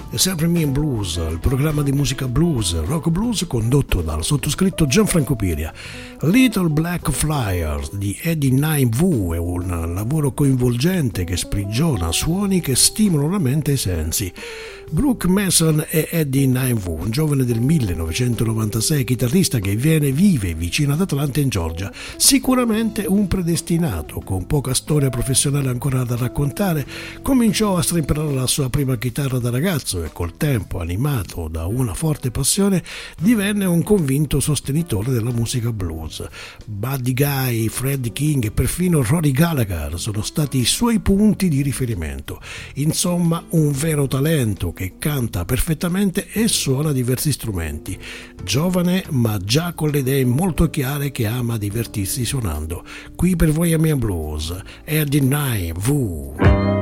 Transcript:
È sempre Mean Blues, il programma di musica blues, rock blues condotto dal sottoscritto Gianfranco Piria. Little Black Flyers di Eddie 9V è un lavoro coinvolgente che sprigiona suoni che stimolano la mente e i sensi. Brooke Mason è Eddie 9V, un giovane del 1996 chitarrista che vive vicino ad Atlanta in Georgia. Sicuramente un predestinato, con poca storia professionale ancora da raccontare, cominciò a strimpellare la sua prima chitarra da ragazzo e col tempo, animato da una forte passione, divenne un convinto sostenitore della musica blues. Buddy Guy, Freddie King e perfino Rory Gallagher sono stati i suoi punti di riferimento. Insomma, un vero talento che canta perfettamente e suona diversi strumenti. Giovane ma già con le idee molto chiare, che ama divertirsi suonando. Qui per voi a Mean Blues, Eddie 9V.